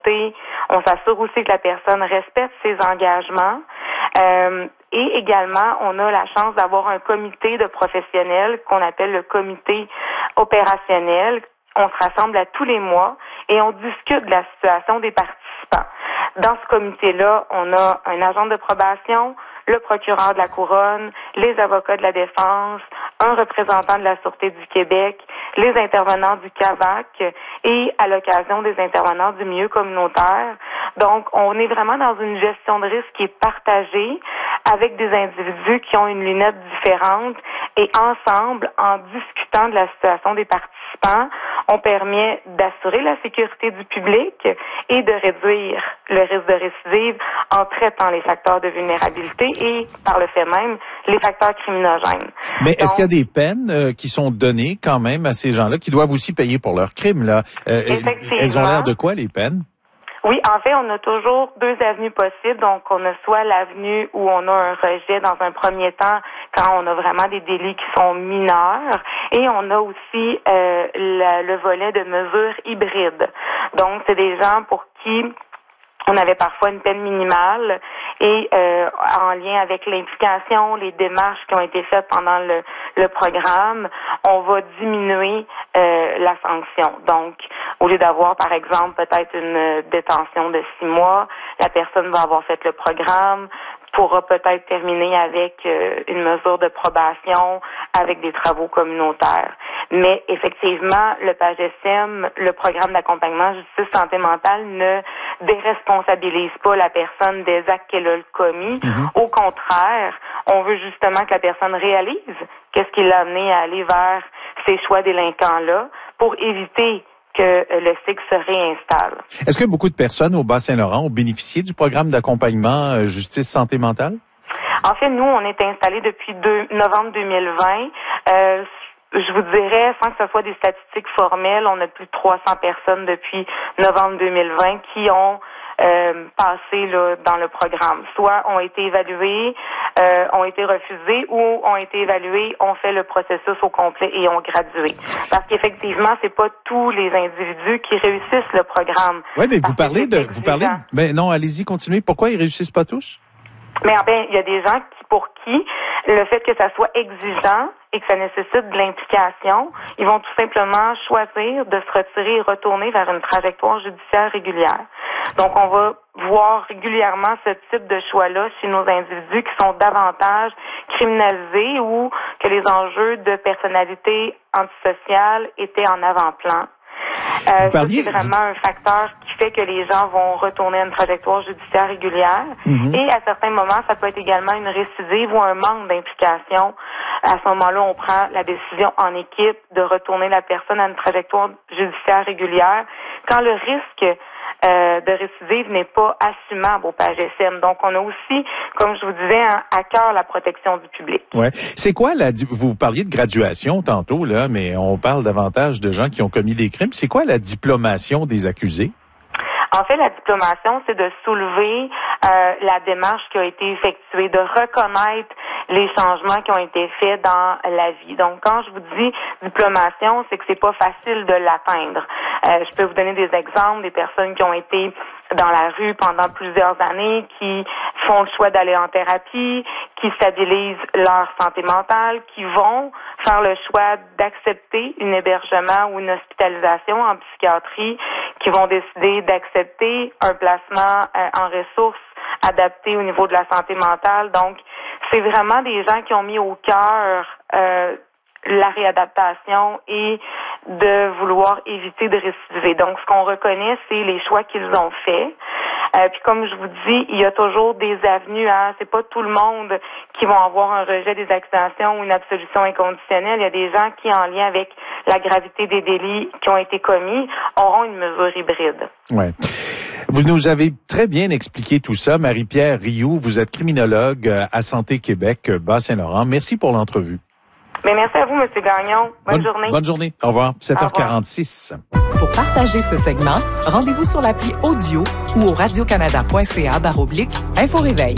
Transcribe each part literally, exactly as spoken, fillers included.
On s'assure aussi que la personne respecte ses engagements. Euh, et également, on a la chance d'avoir un comité de professionnels qu'on appelle le comité opérationnel. On se rassemble à tous les mois et on discute de la situation des participants. Dans ce comité-là, on a un agent de probation, le procureur de la Couronne, les avocats de la défense, un représentant de la Sûreté du Québec, les intervenants du C A V A C et à l'occasion des intervenants du milieu communautaire. Donc, on est vraiment dans une gestion de risque qui est partagée avec des individus qui ont une lunette différente et ensemble, en discutant de la situation des participants, on permet d'assurer la sécurité du public et de réduire le risque de récidive en traitant les facteurs de vulnérabilité et, par le fait même, les facteurs criminogènes. Mais est-ce qu'il y a des peines euh, qui sont données quand même à ces gens-là, qui doivent aussi payer pour leurs crimes, là? Euh, elles ont l'air de quoi, les peines? Oui, en fait, on a toujours deux avenues possibles. Donc, on a soit l'avenue où on a un rejet dans un premier temps quand on a vraiment des délits qui sont mineurs, et on a aussi euh, le, le volet de mesures hybrides. Donc, c'est des gens pour qui on avait parfois une peine minimale et euh, en lien avec l'implication, les démarches qui ont été faites pendant le, le programme, on va diminuer euh, la sanction. Donc, au lieu d'avoir, par exemple, peut-être une détention de six mois, la personne va avoir fait le programme, pourra peut-être terminer avec euh, une mesure de probation, avec des travaux communautaires. Mais effectivement, le P A G S E M, le programme d'accompagnement justice santé mentale, ne déresponsabilise pas la personne des actes qu'elle a commis. Mm-hmm. Au contraire, on veut justement que la personne réalise qu'est-ce qui l'a amené à aller vers ces choix délinquants-là pour éviter que le cycle se réinstalle. Est-ce que beaucoup de personnes au Bas-Saint-Laurent ont bénéficié du programme d'accompagnement euh, justice santé mentale? En fait, nous, on est installés depuis deux, novembre deux mille vingt. Euh, je vous dirais, sans que ce soit des statistiques formelles, on a plus de trois cents personnes depuis novembre deux mille vingt qui ont euh, passé là, dans le programme. Soit ont été évalués, euh, ont été refusés, ou ont été évalués, ont fait le processus au complet et ont gradué. Parce qu'effectivement, c'est pas tous les individus qui réussissent le programme. Oui, mais vous parlez de, vous parlez, mais non, allez-y, continuez. Pourquoi ils réussissent pas tous? Mais ben, il y a des gens qui, pour qui le fait que ça soit exigeant et que ça nécessite de l'implication, ils vont tout simplement choisir de se retirer et retourner vers une trajectoire judiciaire régulière. Donc, on va voir régulièrement ce type de choix-là chez nos individus qui sont davantage criminalisés ou que les enjeux de personnalité antisociale étaient en avant-plan. Euh, c'est vraiment un facteur qui fait que les gens vont retourner à une trajectoire judiciaire régulière. Mm-hmm. Et à certains moments, ça peut être également une récidive ou un manque d'implication. À ce moment-là, on prend la décision en équipe de retourner la personne à une trajectoire judiciaire régulière quand le risque Euh, de récidive n'est pas assumable au P A G S E M. Donc, on a aussi, comme je vous disais, hein, à cœur la protection du public. Ouais. C'est quoi la, vous parliez de graduation tantôt, là, mais on parle davantage de gens qui ont commis des crimes. C'est quoi la diplomation des accusés? En fait, la diplomation, c'est de soulever euh, la démarche qui a été effectuée, de reconnaître les changements qui ont été faits dans la vie. Donc, quand je vous dis diplomation, c'est que c'est pas facile de l'atteindre. Euh, je peux vous donner des exemples, des personnes qui ont été dans la rue pendant plusieurs années, qui font le choix d'aller en thérapie, qui stabilisent leur santé mentale, qui vont faire le choix d'accepter un hébergement ou une hospitalisation en psychiatrie, qui vont décider d'accepter un placement euh, en ressources adaptées au niveau de la santé mentale. Donc, c'est vraiment des gens qui ont mis au cœur euh, la réadaptation et de vouloir éviter de récidiver. Donc, ce qu'on reconnaît, c'est les choix qu'ils ont faits. Euh, puis comme je vous dis, il y a toujours des avenues. Hein, c'est pas tout le monde qui vont avoir un rejet des accusations ou une absolution inconditionnelle. Il y a des gens qui, en lien avec la gravité des délits qui ont été commis, auront une mesure hybride. Ouais. Vous nous avez très bien expliqué tout ça. Marie-Pierre Rioux, vous êtes criminologue à Santé Québec, Bas-Saint-Laurent. Merci pour l'entrevue. Mais merci à vous, M. Gagnon. Bonne, bonne journée. Bonne journée. Au revoir. sept heures quarante-six. Pour partager ce segment, rendez-vous sur l'appli audio ou au radiocanada.ca barre oblique Info-Réveil.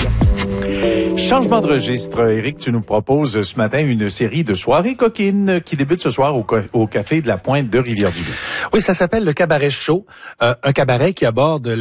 Changement de registre. Éric, tu nous proposes ce matin une série de soirées coquines qui débute ce soir au, au Café de la Pointe de Rivière-du-Loup. Oui, ça s'appelle le Cabaret Show, euh, un cabaret qui aborde